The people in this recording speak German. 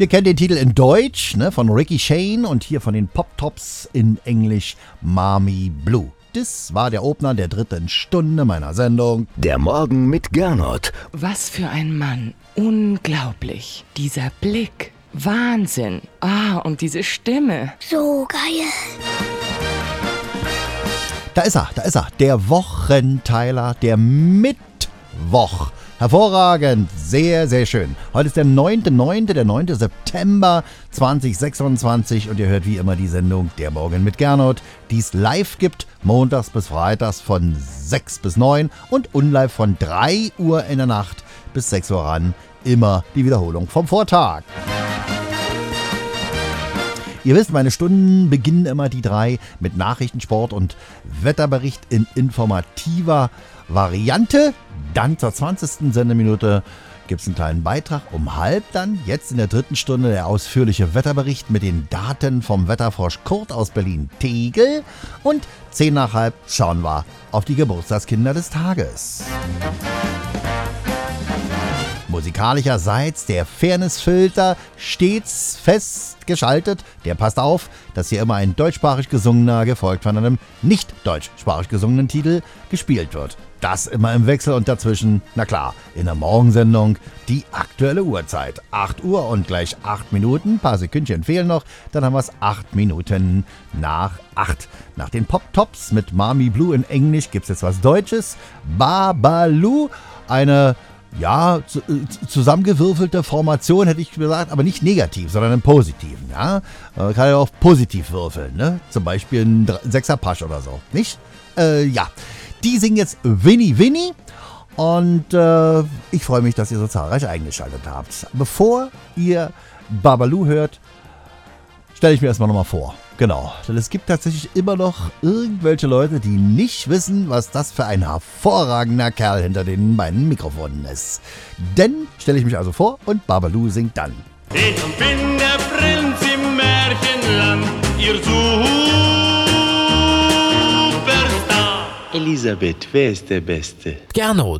Wir kennen den Titel in Deutsch, ne, von Ricky Shane und hier von den Pop Tops in Englisch Mommy Blue. Das war der Opener der 3. Stunde meiner Sendung. Der Morgen mit Gernot. Was für ein Mann. Unglaublich. Dieser Blick. Wahnsinn. Und diese Stimme. So geil. Da ist er. Der Wochenteiler, der Mittwoch. Hervorragend, sehr, sehr schön. Heute ist der 9. September 2026 und ihr hört wie immer die Sendung Der Morgen mit Gernot, die es live gibt, montags bis freitags von 6 bis 9 und unlive von 3 Uhr in der Nacht bis 6 Uhr ran. Immer die Wiederholung vom Vortag. Ihr wisst, meine Stunden beginnen immer die 3 mit Nachrichten, Sport und Wetterbericht in informativer Variante. Dann zur 20. Sendeminute gibt es einen kleinen Beitrag um halb dann. Jetzt in der 3. Stunde der ausführliche Wetterbericht mit den Daten vom Wetterfrosch Kurt aus Berlin-Tegel. Und 10 nach halb schauen wir auf die Geburtstagskinder des Tages. Musikalischerseits der Fairnessfilter stets festgeschaltet. Der passt auf, dass hier immer ein deutschsprachig gesungener, gefolgt von einem nicht deutschsprachig gesungenen Titel gespielt wird. Das immer im Wechsel und dazwischen, na klar, in der Morgensendung die aktuelle Uhrzeit. 8 Uhr und gleich 8 Minuten, ein paar Sekündchen fehlen noch, dann haben wir es 8 Minuten nach 8. Nach den Pop-Tops mit Mommy Blue in Englisch gibt es jetzt was Deutsches. Babalu, eine zusammengewürfelte Formation, hätte ich gesagt, aber nicht negativ, sondern im Positiven. Ja? Man kann ja auch positiv würfeln, ne? Zum Beispiel ein 6er Pasch oder so, nicht? Die singen jetzt Winnie Winnie und ich freue mich, dass ihr so zahlreich eingeschaltet habt. Bevor ihr Babalu hört, stelle ich mir erstmal nochmal vor. Genau, denn es gibt tatsächlich immer noch irgendwelche Leute, die nicht wissen, was das für ein hervorragender Kerl hinter den beiden Mikrofonen ist. Denn stelle ich mich also vor und Babalu singt dann. Ich bin der Prinz im Märchenland, ihr Superstar. Elisabeth, wer ist der Beste? Gernot.